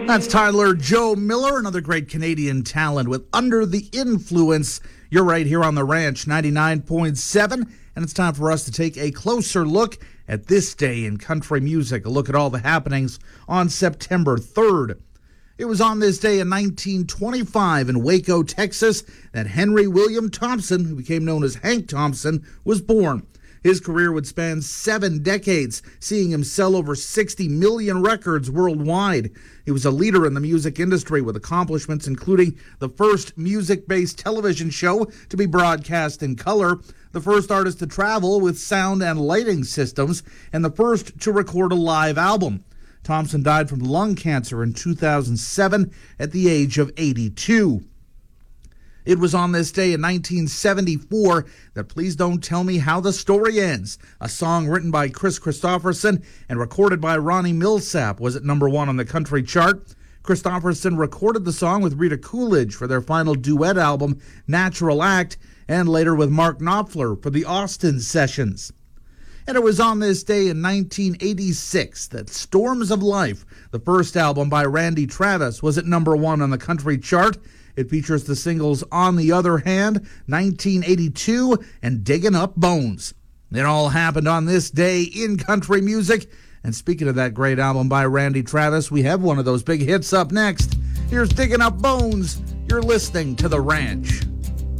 That's Tyler Joe Miller, another great Canadian talent with Under the Influence. You're right here on The Ranch 99.7, and it's time for us to take a closer look at this day in country music, a look at all the happenings on September 3rd. It was on this day in 1925 in Waco, Texas, that Henry William Thompson, who became known as Hank Thompson, was born. His career would span 7 decades, seeing him sell over 60 million records worldwide. He was a leader in the music industry with accomplishments including the first music-based television show to be broadcast in color, the first artist to travel with sound and lighting systems, and the first to record a live album. Thompson died from lung cancer in 2007 at the age of 82. It was on this day in 1974 that Please Don't Tell Me How the Story Ends, a song written by Kris Kristofferson and recorded by Ronnie Milsap, was at number 1 on the country chart. Kristofferson recorded the song with Rita Coolidge for their final duet album, Natural Act, and later with Mark Knopfler for the Austin Sessions. And it was on this day in 1986 that Storms of Life, the first album by Randy Travis, was at number 1 on the country chart. It features the singles On the Other Hand, 1982, and Diggin' Up Bones. It all happened on this day in country music. And speaking of that great album by Randy Travis, we have one of those big hits up next. Here's Diggin' Up Bones. You're listening to The Ranch.